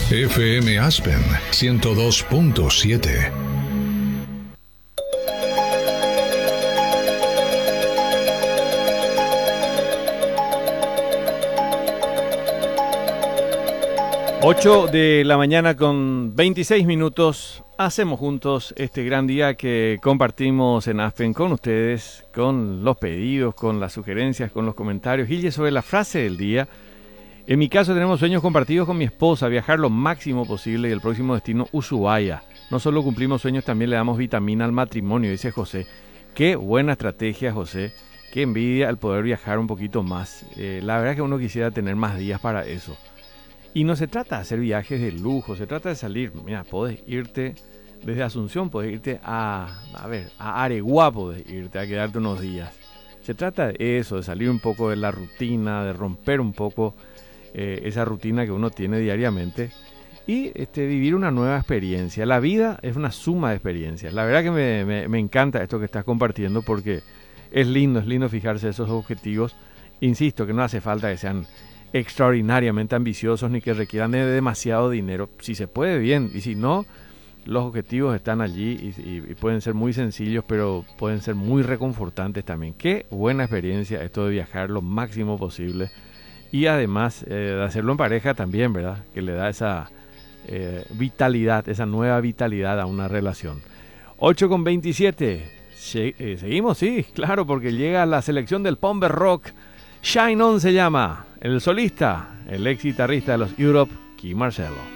FM Aspen 102.7. Ocho de la mañana con 26 minutos. Hacemos juntos este gran día que compartimos en Aspen con ustedes, con los pedidos, con las sugerencias, con los comentarios. Y sobre la frase del día. En mi caso tenemos sueños compartidos con mi esposa, viajar lo máximo posible y el próximo destino Ushuaia. No solo cumplimos sueños, también le damos vitamina al matrimonio, dice José. Qué buena estrategia, José. Qué envidia el poder viajar un poquito más. La verdad es que uno quisiera tener más días para eso. Y no se trata de hacer viajes de lujo, se trata de salir. Mira, podés irte desde Asunción, podés irte a Areguá, podés irte a quedarte unos días. Se trata de eso, de salir un poco de la rutina, de romper un poco esa rutina que uno tiene diariamente y vivir una nueva experiencia. La vida es una suma de experiencias. La verdad que me encanta esto que estás compartiendo porque es lindo fijarse esos objetivos. Insisto que no hace falta que sean extraordinariamente ambiciosos ni que requieran de demasiado dinero. Si se puede, bien, y si no, los objetivos están allí y pueden ser muy sencillos, pero pueden ser muy reconfortantes también. Qué buena experiencia esto de viajar lo máximo posible y además de hacerlo en pareja también, ¿verdad? Que le da esa vitalidad, esa nueva vitalidad a una relación. 8:27. Seguimos, sí, claro, porque llega la selección del Pomber Rock. Shine On se llama, el solista, el ex guitarrista de los Europe, Key Marcello.